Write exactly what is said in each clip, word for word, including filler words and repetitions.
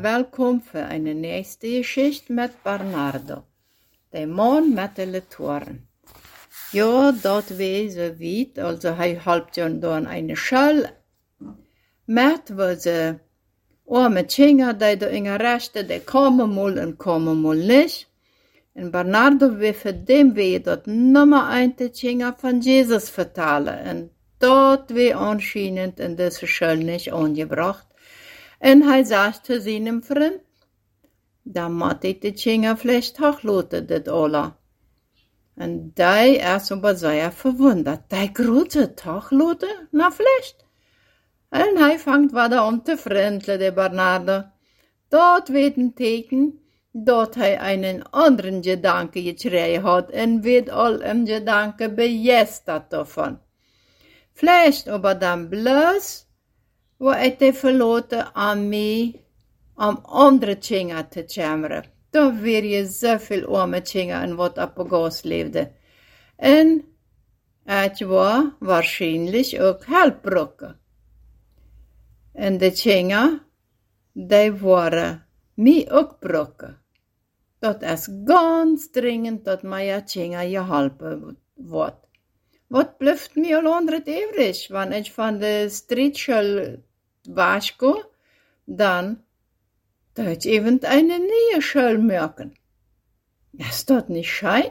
welkom für eine nächste Geschichte mit Bernardo, der Mann mit den Toren. Ja, dort war so weit, also er halbt ja da in eine Schule mit, wo sie arme Kinder, die da in der Rechte, die kommen mal und kommen mal nicht. Und Bernardo will für den Weg dort Nummer ein die Kinder von Jesus vertalen. Und dort wird anscheinend in dieser Schule nicht angebracht. Und er sagt zu seinem Freund, da muss ich die Kinder vielleicht auch lassen, das alle. Und der ist aber sehr verwundert. Der große Tag lassen? Na, vielleicht. Und er fängt weiter an zu freundlich, der Bernardo. Dort wird ein Teken, dort er einen anderen Gedanke geschrien hat und wird all im Gedanke begeistert davon. Vielleicht aber dann bloß, wo ich die verloten an mich, am andere Kinder zu kämmern. Da wäre so viel arme Kinder in wat Apogas lebte. Und es war wahrscheinlich auch Helpbrücke. Und die Kinder, die waren mir auch Brücke. Das ist ganz dringend, dass meine Kinder geholfen wird. Was bleibt mir all andere übrig? Wenn ich von der Streetschule weggehe, dann da ich eben eine neue Schule merken. Ist das nicht schön?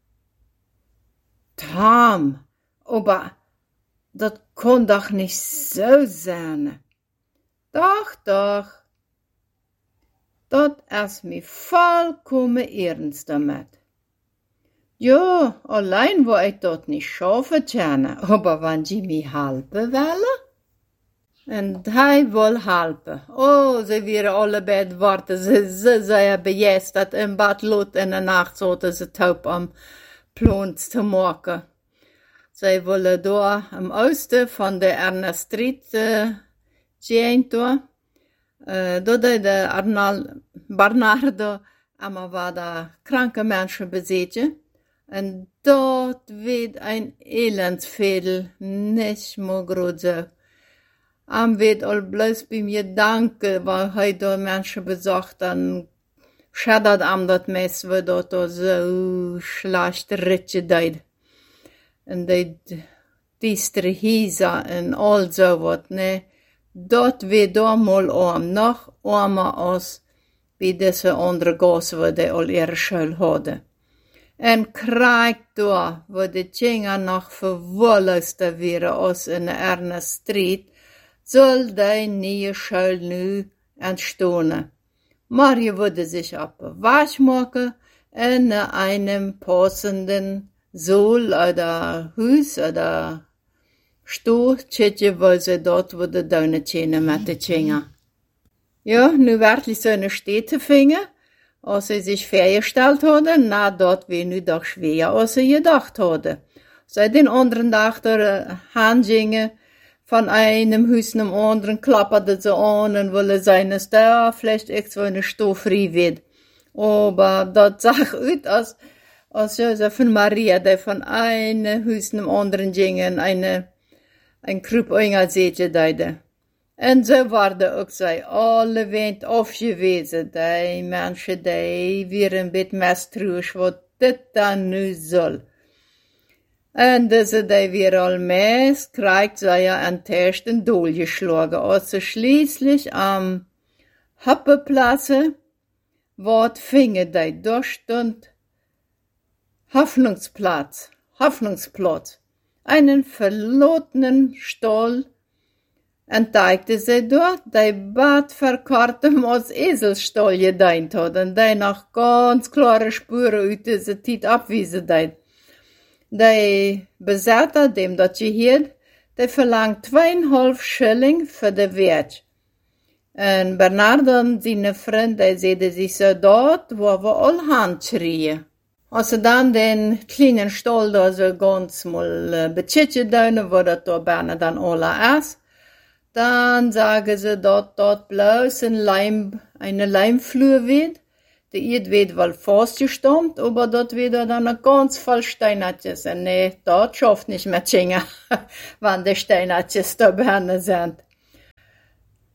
Tom, aber das kann doch nicht so sein. Doch, doch. Das ist mir vollkommen ernst damit. Ja, allein wo ich dort nicht schaffen kann, aber wenn sie mir helfen wollen? Und hij will helfen. Oh, sie wären alle beide warten, sie, sie sehr begeistert im Bad Lot in der Nacht, so dass sie taub am Plons zu machen. Sie wollen da am Osten von der Ernest Street äh, gehen, da. Äh, da der Arnal, Bernardo, aber war da kranke Menschen besitzen. Und dort wird ein Elendsfädel nicht mehr gut so. Am wird all bloß bei mir danke, weil heute Menschen besucht, dann schadert am das Mess, wo dort so schlecht ritsche deid. Und die distre Hisa und all so wat, ne. Dort wird da mal arm, noch armer als wie diese andere Gas, wo die all ihre Schule hadden. Und Krieg da, wo die Kinder noch verwollester wären als in der Ernest Street, soll die neue Schule nu entstehen. Marie würde sich ab Wasch machen in einem passenden Saal oder Haus oder Stuhl, tschetje, weil sie dort würde deine Kinder mit den Kindern. Ja, nu wirklich so eine Städte finden, als sie sich vorgestellt hadden, na, dort wäre nu doch schwer, als sie gedacht hadden. Seit den anderen Tag der Handgingen, von einem Haus zum anderen klapperte sie an und wollte sein, dass da vielleicht irgendwo eine Stuhl frei wird. Aber das sah aus, als, als Josef und Maria, die von einem Haus zum anderen gingen, eine, ein Kruppinger Sätje deide. Und so waren auch so alle Wind aufgewiesen, die Menschen, die wären ein bisschen misstrauisch, was das dann nu soll. Und diese, die wir allmählich kriegt, sei ja an Testen durchgeschlagen, als sie schließlich am Happeplatz, wat finge die da stund, Hoffnungsplatz, Hoffnungsplatz, einen verlotenen Stall, entdeckte sie dort, die Bad verkartem als Eselstall gedeint hat, und die noch ganz klare Spuren aus dieser Zeit abwiesen deit. Die Besetter, dem dat gehört, der verlangt zweieinhalb Schilling für den Wert. Und Bernardo und seine Freunde, die sehen sich so dort, wo wir all Hand schrien. Als sie dann den kleinen Stall da so ganz mal äh, betschitchen dürfen, wo das da Berne dann alle ist, dann sagen sie dort, dort bloß ein Leim, eine Leimflur wird. Der Ied wird wohl festgestammt, aber dort wird dann ein ganz voll Steinatjes. Und nee, dort schafft nicht mehr Kinder, wenn die Steinatjes da Berne sind.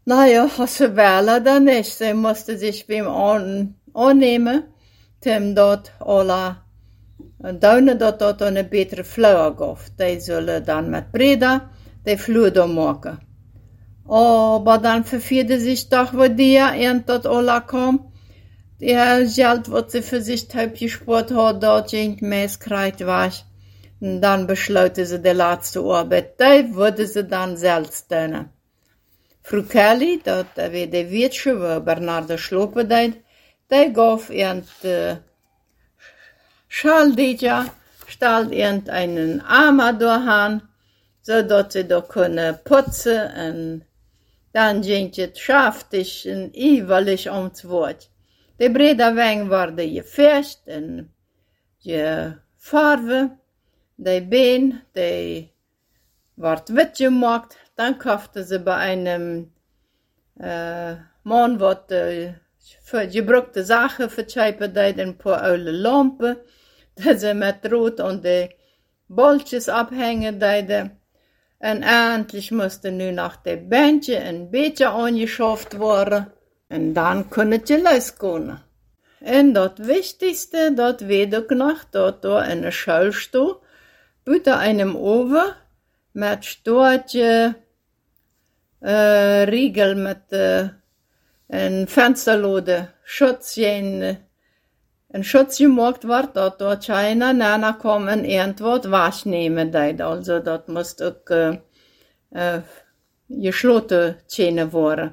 Naja, als ze willen dan niet. Ze moesten zich beim aan, aannemen, om dat alle duinen dat dat een betere vloer gaf. Die zullen dan met Breda die vloer dan maken. Aber dan vervierde zich toch wat die en dat alle kwam. Die geld wat ze voor zich heb gespart had, dat geen meest krijgt was. En dan besluiten ze de laatste arbeid. Die worden ze dan zelf doen. Fru Kelly, dat weer de weetje waar Bernardo slopen deed, die gaf in de Schaldetje, stelt in einen Armer doorheen, zodat ze daar kunnen putzen en dan ging het schaftig en ivelig om het woord. De brede weng worden geverst en je farve, de been, die wordt wit gemaakt. Dan kaufte ze bij een uh, man wat uh, gebruikte zaken vertjeipen deed, een paar oude lampen, dat ze met rood en de bolletjes afhangen deden. En eindelijk moesten nu nog de bandje een beetje aangeschaft worden. En dan kon het je loskomen. En dat wichtigste, dat weet ik nog, dat er in een schuilstoel, buiten einem oven, met stoortje, uh, riegel met uh, een vensterlode, schutz, een, een schutz gemaakt wordt, dat door China nana kwam en irgendwat was nemen deed. Also dat moest ook uh, uh, gesloten tjenen worden.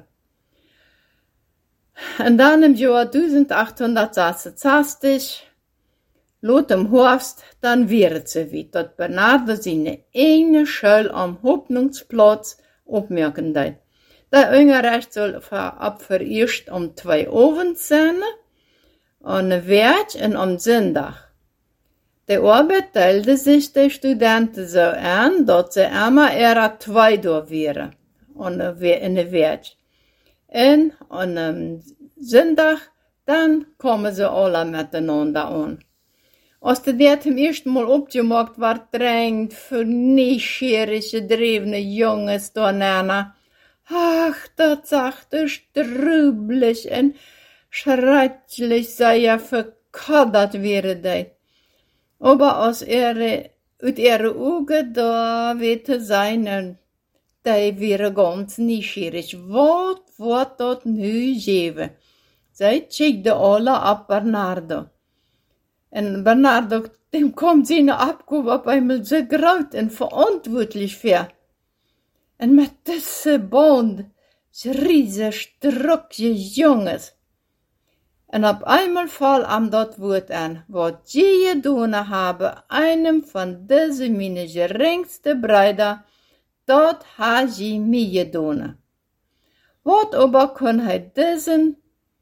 En dan im jaar achttachthonderdzesenzestig, lot im Herbst, dann wäre ze wie, dat Bernardo seine ene Schuil am Hoffnungsplatz opmerken deed. Der Ungerecht soll ab verirst um zwei Abend sein, an de Werk en am Sonntag. De Arbeit teilte sich de Studenten so an, dat ze immer eher zwei da wären, in de Werk. En an dem Sonntag, dann kommen sie alle miteinander an. Als de derde zum ersten Mal opgemaakt werd, drängt für nieuwsgierige, drevene jongens daarna. Ach, dat zag er strubelig en schrecklich sei ja verkaddert wäre die. Aber als ihre, uit ihre Augen da wete sein, die wäre ganz nieuwsgierig. Wat wordt dat nu geven? Zij checkte alle op Bernardo. En Bernardo, dem kommt seine Abgabe auf einmal so groot en verantwoordlich für. En met deze band, riesige strukje jongens. En op einmal fall am dat woord aan, wat je gedaan hebben, einem van deze mijn geringste Brüder, dat ha je mij gedaan. Wat aber kon hij diesen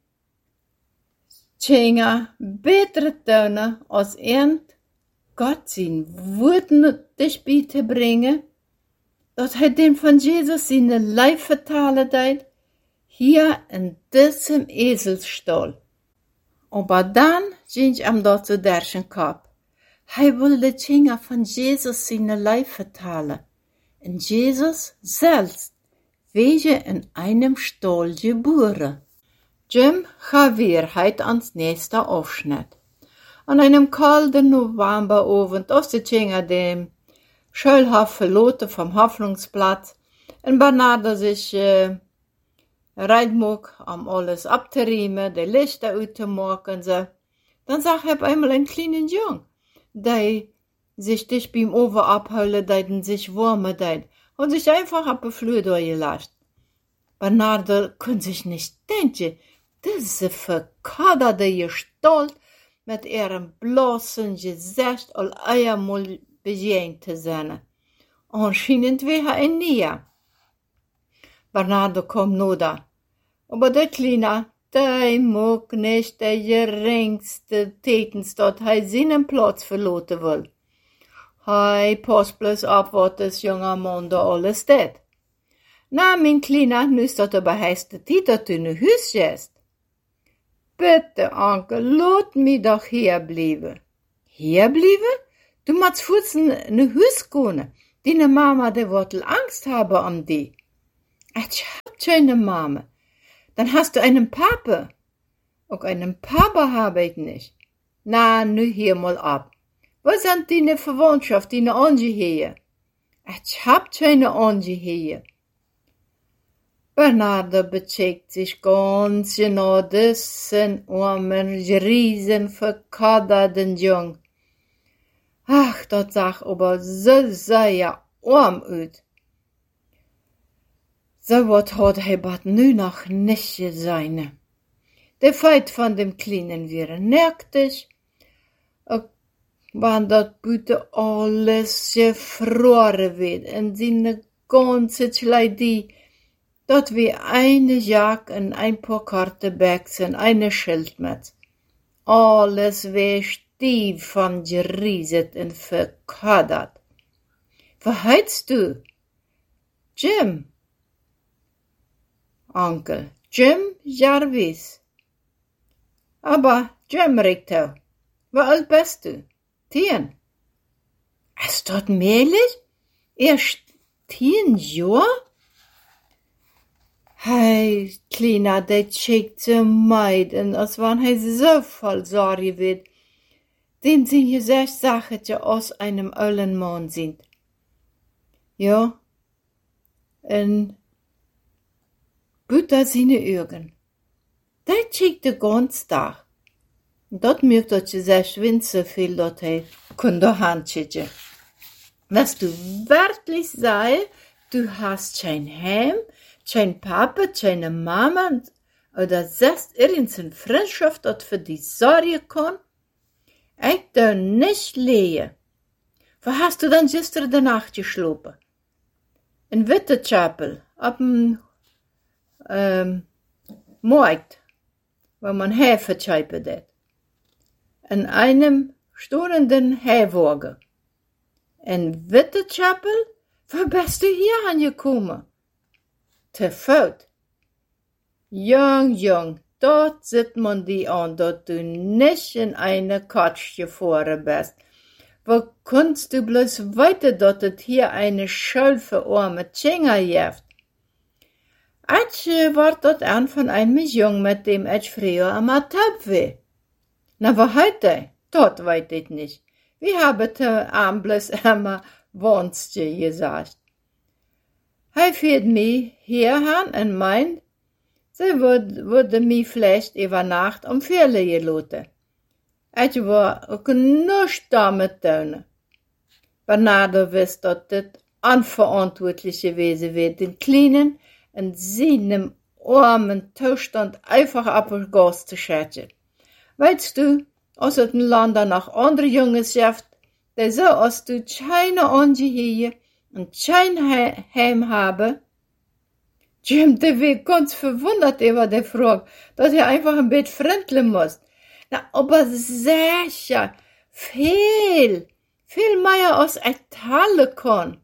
Tjenger beter tun, als irgend Gott zijn woord dich bitte brengen, dat hij den van Jesus seine Leib vertalen deed, hier in diesem Eselsstall. Aber dann ging ihm dort zu derchen Kopf. Hij will de Tjenger van Jesus seine Leib vertalen. En Jesus selbst wege in einem Stall geboren. Jim gaat weer heit ans nächste Aufschnitt. An einem kalten Novemberabend, als die Tjenger dem Schulhof verloten vom Hoffnungsplatz und Bernardo sich äh, reitmog, um alles abzuriemen, die Lichter auszumachen, so. Dann sag ich einmal einen kleinen Jungen, der sich dich beim Oven abholen, der sich warmen, der und sich einfach auf den Flur durchgelassen. Bernardo kann sich nicht denken, diese verkadderte Gestalt mit ihrem bloßen Gesicht all einmal begegnet zu sein. Anscheinend wäre er näher. Bernardo kommt nur da. Aber der Kleine, der mag nicht der geringste Tätens, dort er seinen Platz verloten will. Hij passt bloß ab, was das junge Mann da alles tät. Na, mein Kleiner, nu ist das aber heißt der Zeit, dass du in ein Haus gehst. Bitte, Onkel, lass mich doch hierbleiben. Hierbleiben? Du musst fußen in ein Haus gehen. Deine Mama, die wird Angst haben um dich. Ich hab keine Mama. Dann hast du einen Papa. Auch einen Papa habe ich nicht. Na, nu hier mal ab. Wo sind deine Verwandtschaft, deine Angehörigen? Ich hab keine Angehörigen. Bernardo beschickt sich ganz genau diesen armen, riesen, verkaderten Jung. Ach, dat sag aber so sehr arm uit. So wat hat hij bat nu noch nicht gesehen. Der Feit von dem Kleinen wäre nerktig, wann dat Büte alles gefroren wird, in seine ganze Kleidie, dat wie eine Jack und ein paar Kartenbags und eine Schildmetz. Alles wär stief von gerieset und verkadert. Verheizt du? Jim? Onkel, Jim Jarvis. Aber Jim Richter, wie alt bist du? Tien. Ist dat möglich? Erst tien Jahr? Hey, Kleiner, der schickt so meiden, als wann hij so voll Sorge wird. Dem sind hier sechs Sachen, die aus einem ollen Mann sind. Ja, en Butter seine Augen. Der schickt den ganzen Tag. Dat merkt dat je zegt wint zoveel dat hij kon de hand schieten. Was du wirklich sei, du hast kein Heim, kein Papa, keine Mama, oder sagst irgendeine Freundschaft, dat für die sorgen kann? Ich da nicht lehen. Wo hast du dann gestern de Nacht geschlafen? In Wittechapel, ab dem ähm, Markt, wo man Hefe scheipen det. In einem stehenden Hewagen. In Wittechapel? Wo bist du hier angekommen? Te Fout. Jong, jong, dort sieht man die an, dat du nicht in eine Katsch gefahren bist. Wo kannst du bloß weiter, dat het hier eine scholfe arme Tschinger jeft? Ich wart dort an von einem Jung, mit dem ich früher am Taub war. Na, wo heute? Dort weit ich nicht. Wie habe der Arm bloß immer Wonstje gesagt. Hij führt mich hierhin und meint, sie würde, würde mich vielleicht über Nacht um Vierle gelassen. Ich war auch nichts damit tun. Bernardo wist, dass das unverantwortlich gewesen wird, den Kleinen in seinem armen Zustand einfach ab und Gas zu schätzen. Weißt du, als het ein Land noch andere Jungs gibt, die so als du keine Angehörige und kein Heim haben? Jim, der war ganz verwundert über die Frage, dass er einfach ein bisschen fremdeln muss. Na, aber sicher, viel, viel mehr als ich teilen kann.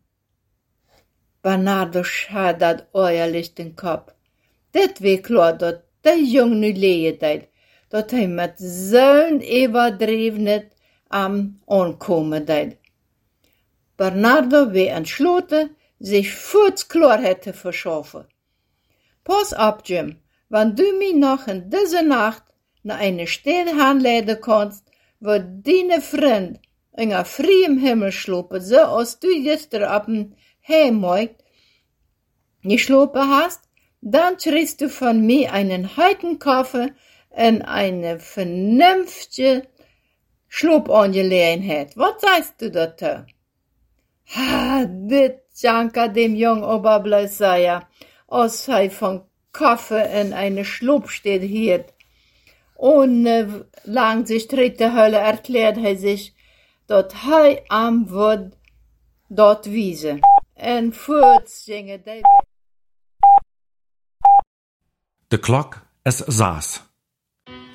Bernardo schadert eierlich den Kopf. Det war klar, dass der Junge nu lehen deit, dass er mit so'n überdrevenet am Ankommen deit. Bernardo war entschlossen, sich kurz Klarheit zu verschaffen. Pass ab, Jim, wenn du mich noch in dieser Nacht nach einer Stelle anleiten kannst, wo deine Freund in a friem Himmel schlopen, so als du gestern ab dem Heimmarkt geschlopen hast, dann kriegst du von mir einen heiten Kaffee und eine vernünftige Schlupangelegenheit. Was sagst du dazu? Ha, dit janka dem Jungen Oberbleus sei, als hij von Kaffee in eine Schlupfstede hielt. Ohne lang sich dritte Hölle erklärt hij sich, dat hij am Wort dort wiese. En voorts gingen die. De klok is zes.